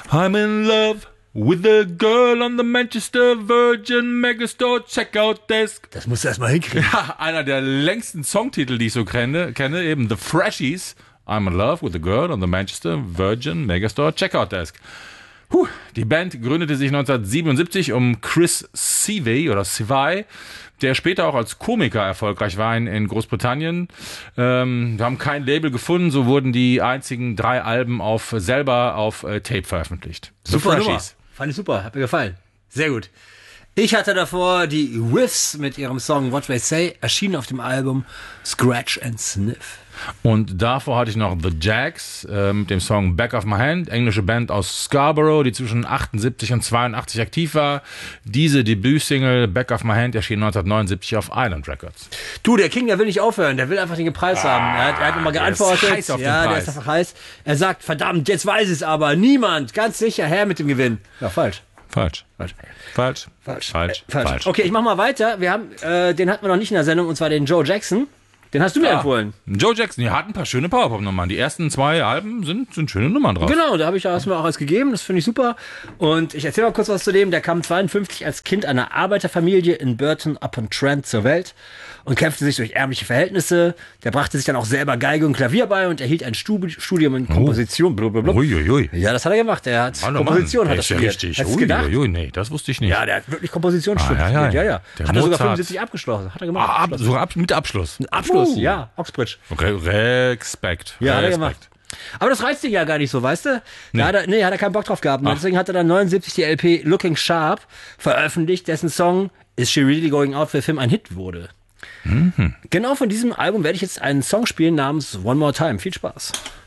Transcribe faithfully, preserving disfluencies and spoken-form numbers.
I'm in love with a girl on the Manchester Virgin Megastore Checkout Desk. Das musst du erstmal hinkriegen. Ja, einer der längsten Songtitel, die ich so kenne, kenne eben The Freshies. I'm in love with a girl on the Manchester Virgin Megastore Checkout Desk. Puh, die Band gründete sich neunzehnhundertsiebenundsiebzig um Chris Seavey oder Seavey, der später auch als Komiker erfolgreich war in, in Großbritannien. Ähm, wir haben kein Label gefunden, so wurden die einzigen drei Alben auf selber auf äh, Tape veröffentlicht. Super Nummer. Fand ich super, hat mir gefallen. Sehr gut. Ich hatte davor die Whiffs mit ihrem Song What They Say, erschienen auf dem Album Scratch and Sniff. Und davor hatte ich noch The Jacks äh, mit dem Song Back of My Hand, englische Band aus Scarborough, die zwischen achtundsiebzig und zweiundachtzig aktiv war. Diese Debütsingle Back of My Hand erschien neunzehnhundertneunundsiebzig auf Island Records. Du, der King, der will nicht aufhören, der will einfach den Preis ah, haben. Er hat, er hat nochmal geantwortet. Der ist heiß auf ja, den der Preis. ist einfach heiß. Er sagt, verdammt, jetzt weiß ich es aber. Niemand, ganz sicher, her mit dem Gewinn. Ja, falsch. Falsch. Falsch. Falsch. Falsch. Falsch. Äh, falsch. Falsch. Okay, ich mach mal weiter. Wir haben, äh, den hatten wir noch nicht in der Sendung, und zwar den Joe Jackson. Den hast du mir Ah, empfohlen. Joe Jackson, die hat ein paar schöne Powerpop-Nummern. Die ersten zwei Alben sind, sind schöne Nummern drauf. Genau, da habe ich das mir auch als gegeben. Das finde ich super. Und ich erzähle mal kurz was zu dem. Der kam zweiundfünfzig als Kind einer Arbeiterfamilie in Burton-upon-Trent zur Welt und kämpfte sich durch ärmliche Verhältnisse. Der brachte sich dann auch selber Geige und Klavier bei und erhielt ein Stub- Studium in Komposition. Blablabla. Uiuiui. Ja, das hat er gemacht. Er hat Hallo Komposition Mann, hat der er ist ja studiert. richtig. Hättest du gedacht? Uiuiui, nee, das wusste ich nicht. Ja, der hat wirklich Komposition Ah, studiert. ja, ja. ja, ja. Der Hat er sogar Mozart. fünfundsiebzig abgeschlossen. Hat er gemacht. Ah, ab, sogar ab, mit Abschluss. Abschluss, Uh. ja. Oxbridge. Okay, Respekt. Ja, hat er Respekt. gemacht. Aber das reizt ihn ja gar nicht so, weißt du? Nee. Da hat er, nee, hat er keinen Bock drauf gehabt. Und deswegen hat er dann neunundsiebzig die L P Looking Sharp veröffentlicht, dessen Song Is She Really Going Out für den Film ein Hit wurde. Mhm. Genau von diesem Album werde ich jetzt einen Song spielen namens One More Time. Viel Spaß.